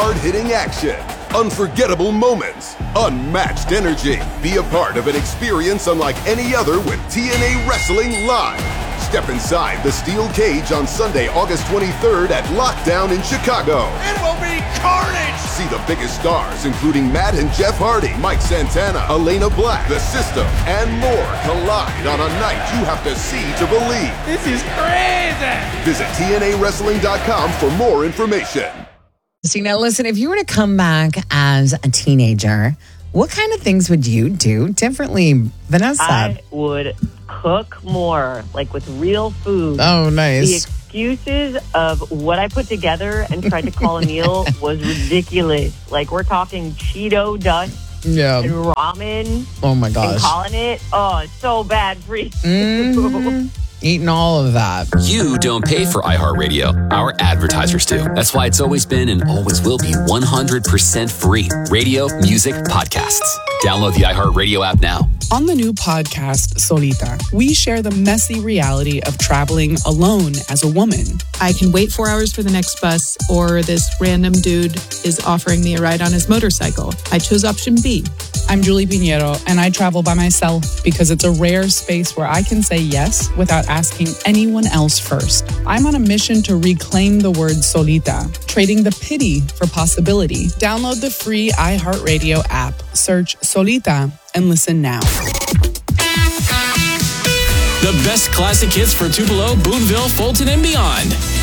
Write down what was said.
hard-hitting action, unforgettable moments, unmatched energy. Be a part of an experience unlike any other with TNA Wrestling Live. Step inside the steel cage on Sunday, August 23rd at Lockdown in Chicago. It will be carnage! See the biggest stars, including Matt and Jeff Hardy, Mike Santana, Elena Black, The System, and more collide on a night you have to see to believe. This is crazy! Visit TNAWrestling.com for more information. See, now listen, if you were to come back as a teenager, what kind of things would you do differently, Vanessa? I would cook more, like with real food. Oh, nice. The excuses of what I put together and tried to call a meal was ridiculous. Like, we're talking Cheeto dust and ramen. Oh, my gosh. And calling it, it's so bad for you. Eating all of that. You don't pay for iHeartRadio. Our advertisers do. That's why it's always been and always will be 100% free. Radio, music, podcasts. Download the iHeartRadio app now. On the new podcast, Solita, we share the messy reality of traveling alone as a woman. I can wait 4 hours for the next bus, or this random dude is offering me a ride on his motorcycle. I chose option B. I'm Julie Pinheiro, and I travel by myself because it's a rare space where I can say yes without asking anyone else first. I'm on a mission to reclaim the word solita, trading the pity for possibility. Download the free iHeartRadio app, search Solita, and listen now. The best classic hits for Tupelo, Boonville, Fulton, and beyond.